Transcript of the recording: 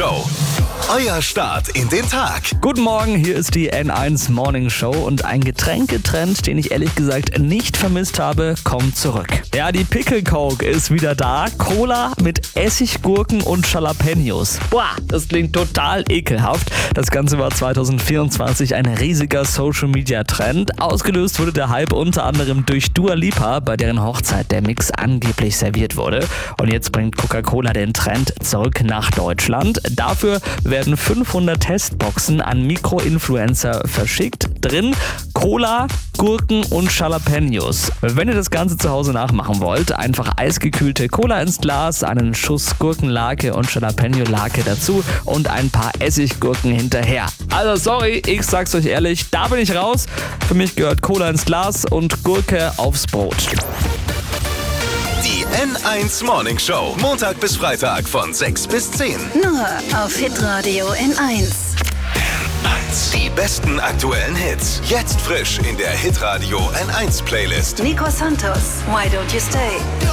Show. Euer Start in den Tag. Guten Morgen, hier ist die N1 Morning Show und ein Getränketrend, den ich ehrlich gesagt nicht vermisst habe, kommt zurück. Ja, die Pickle Coke ist wieder da. Cola mit Essiggurken und Jalapenos. Boah, das klingt total ekelhaft. Das Ganze war 2024 ein riesiger Social-Media-Trend. Ausgelöst wurde der Hype unter anderem durch Dua Lipa, bei deren Hochzeit der Mix angeblich serviert wurde. Und jetzt bringt Coca-Cola den Trend zurück nach Deutschland. Dafür werden 500 Testboxen an Mikroinfluencer verschickt. Drin Cola, Gurken und Jalapenos. Wenn ihr das Ganze zu Hause nachmachen wollt, einfach eisgekühlte Cola ins Glas, einen Schuss Gurkenlake und Jalapeno-Lake dazu und ein paar Essiggurken hinterher. Also sorry, ich sag's euch ehrlich, da bin ich raus. Für mich gehört Cola ins Glas und Gurke aufs Brot. Die N1 Morning Show. Montag bis Freitag von 6 bis 10. Nur auf Hitradio N1. Die besten aktuellen Hits. Jetzt frisch in der Hitradio N1 Playlist. Nico Santos, Why Don't You Stay?